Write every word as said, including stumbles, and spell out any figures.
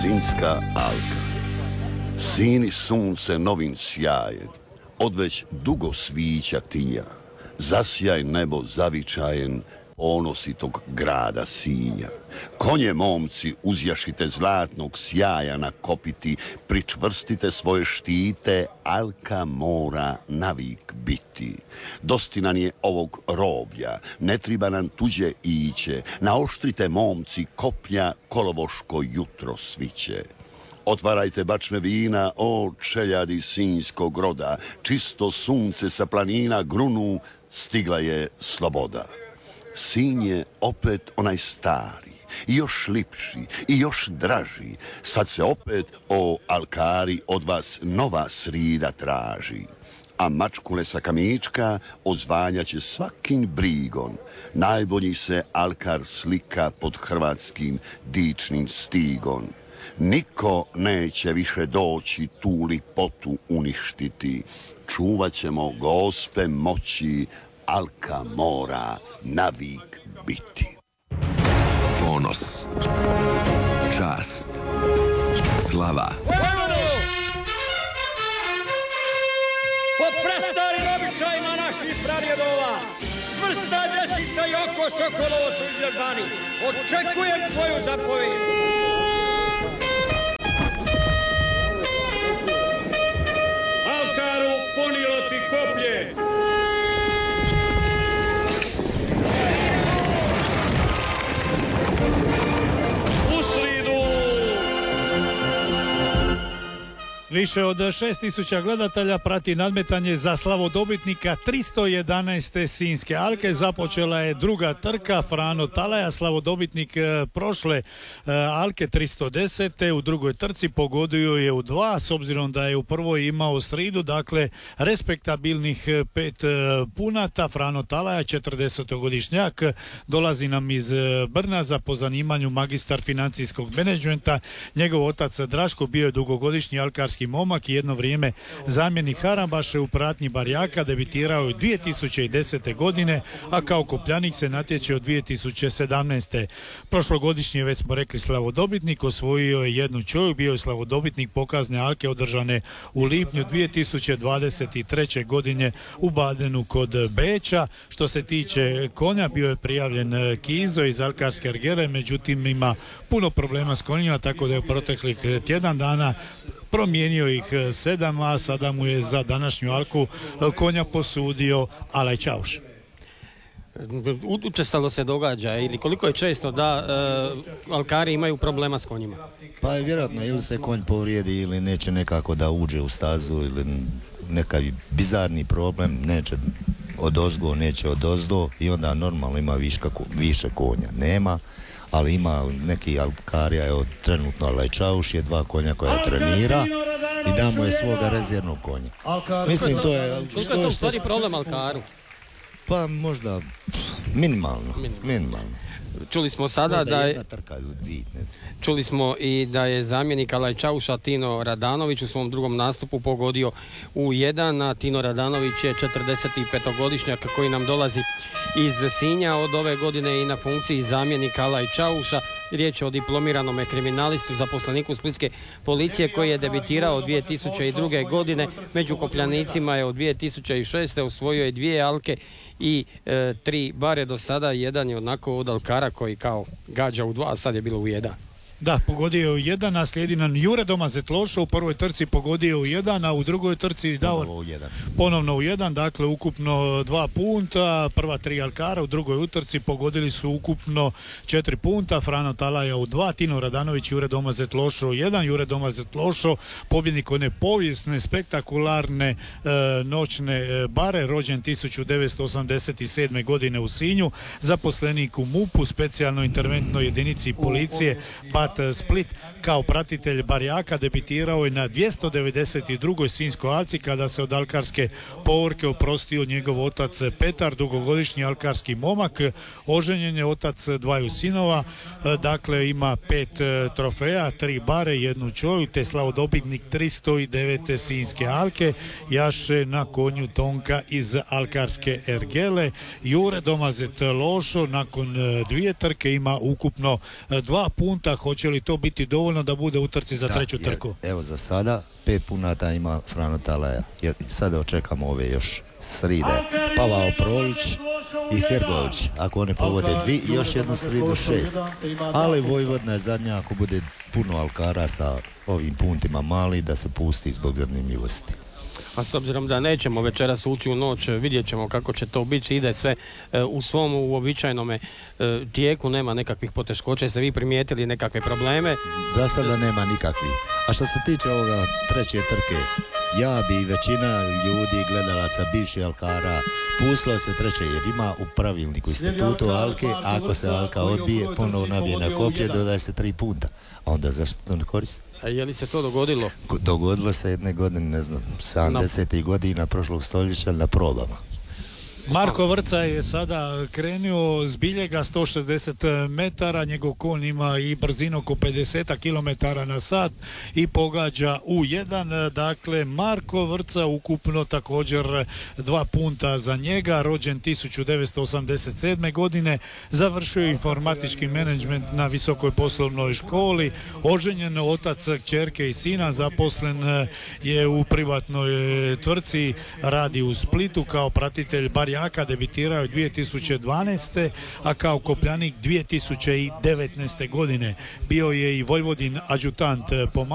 Sinjska alka. Sini sunce novim sjajem, odveć dugo svića tinja, zasjaj nebo zavičajen, ponosi tog grada Sinja. Konje momci uzjašite zlatnog sjaja na kopiti, pričvrstite svoje štite, alka mora navik biti. Dosti nam je ovog roblja, ne triba nam tuđe iće, naoštrite momci koplja, kolovoško jutro sviće. Otvarajte bačne vina, o čeljadi sinjskog roda, čisto sunce sa planina grunu, stigla je sloboda. Sinj je opet onaj stari, i još lipši, i još draži, sad se opet, o alkari, od vas nova srida traži. A mačkule sa kamička ozvanja će svakin brigon, najbolji se alkar slika pod hrvatskim dičnim stigom. Niko neće više doći tu lipotu uništiti, čuvat ćemo gospe moći, alka mora navik biti. Ponos, čast, slava. Po prastarim običajima naših pradjedova, čvrsta desnica i oko Sokolovo su izvježbani. Očekujem tvoju zapovjed. Alkaru, punilo ti koplje. Više od šest tisuća gledatelja prati nadmetanje za slavodobitnika tristo jedanaeste Sinjske alke. Započela je druga trka. Frano Talaja, slavodobitnik prošle alke tristo desete. U drugoj trci pogodio je u dva, s obzirom da je u prvoj imao sridu, dakle respektabilnih pet punata. Frano Talaja, četrdesetogodišnjak, dolazi nam iz Brnaza, po zanimanju magistar financijskog menadžmenta. Njegov otac Draško bio je dugogodišnji alkarski momak i jedno vrijeme zamjenik Harambaše u pratnji Barjaka. Debitirao je dvije tisuće desete. godine, a kao kopljanik se natječe od dvije tisuće sedamnaeste. Prošlogodišnji, već smo rekli, slavodobitnik, osvojio je jednu čoju, bio je slavodobitnik pokazne alke održane u lipnju dvije tisuće dvadeset treće. godine u Badenu kod Beča. Što se tiče konja, bio je prijavljen Kizo iz alkarske ergele, međutim ima puno problema s konjima, tako da je u proteklih tjedan dana promijenio ih sedam, a sada mu je za današnju alku konja posudio Alaj Čauš. Učestalo se događa ili koliko je često da uh, alkari imaju problema s konjima? Pa je vjerojatno ili se konj povrijedi ili neće nekako da uđe u stazu ili nekaj bizarni problem, neće odozgo, neće odozdo i onda normalno ima viška, više konja. Nema, ali ima neki alkarija, evo trenutno Alaj Čauš je dva konja koja trenira i damo je svoga rezervnog konja. Mislim to je... Koliko je to u stvari problem alkaru? Pa možda minimalno, minimalno. Čuli smo sada da je... Trka, dvije, čuli smo i da je zamjenik Alaj Čauša Tino Radanović u svom drugom nastupu pogodio u jedan, a Tino Radanović je četrdesetpetogodišnjak koji nam dolazi iz Sinja od ove godine i na funkciji zamjenika Alaj Čauša. Riječ je o diplomiranom kriminalistu, zaposleniku Splitske policije koji je debitirao dvije tisuće druge. godine. Među kopljanicima je od dvije tisuće šeste. osvojio je dvije alke i e, tri bare do sada. Jedan je onako od alkara koji kao gađa u dva, a sad je bilo u jedan. Da, pogodio je u jedan, a slijedi nam Jure Domazet Lošo. U prvoj trci pogodio u jedan, a u drugoj trci dao ponovno u jedan. Ponovno u jedan, dakle ukupno dva punta. Prva tri alkara u drugoj utrci pogodili su ukupno četiri punta. Frano Talaja u dva, Tino Radanović i Jure Domazet Lošo u jedan. Jure Domazet Lošo, pobjednik one povijesne, spektakularne e, noćne e, bare, rođen tisuću devetsto osamdeset sedme. godine u Sinju, zaposlenik u MUP-u, specijalnoj interventnoj jedinici policije Bat Split. Kao pratitelj Barjaka debitirao je na dvjesto devedeset drugoj Sinjskoj alci kada se od alkarske povorke oprostio njegov otac Petar, dugogodišnji alkarski momak. Oženjen je otac dvaju sinova, dakle ima pet trofeja, tri bare, jednu čoju, te slavodobitnik tristo devete Sinjske alke. Jaše na konju Tonka iz alkarske ergele. Jure Domazet Lošo nakon dvije trke ima ukupno dva punta. Hoće Hoće li to biti dovoljno da bude u trci za Da, treću jer, trku? Evo za sada pet punata ima Frano Talaja. Jer sada očekamo ove još sride. Pavao Prolić i Hergović. Ako one povode dvi i još jednu sridu šest. Ali Vojvodna je zadnja, ako bude puno alkara sa ovim puntima mali, da se pusti zbog zanimljivosti. A s obzirom da nećemo večeras ući u noć, vidjet ćemo kako će to biti, ide sve e, u svom uobičajenome e, tijeku, nema nekakvih poteškoća. Jeste vi primijetili nekakve probleme? Za sada nema nikakvih. A što se tiče ovoga treće trke, ja bi i većina ljudi, gledalaca, bivših alkara, pustilo se treće jer ima u pravilniku institutu alke, ako se alka odbije, ponovo nabije na koplje, dodaje se tri punta. A onda zašto to ne koristi? A je li se to dogodilo? Dogodilo se jedne godine, ne znam, sedamdesetih godina prošlog stoljeća na probama. Marko Vrca je sada krenuo s biljega sto šezdeset metara, njegov konj ima i brzinu oko pedeset kilometara na sat i pogađa u jedan. Dakle, Marko Vrca ukupno također dva punta za njega, rođen tisuću devetsto osamdeset sedme. godine, završio informatički menadžment na Visokoj poslovnoj školi, oženjen, otac kćerke i sina, zaposlen je u privatnoj tvrtci, radi u Splitu kao pratitelj bar Jaka, debitirao je dvije tisuće dvanaeste. a kao kopljanik dvije tisuće devetnaeste. godine. Bio je i Vojvodin adjutant pomagač.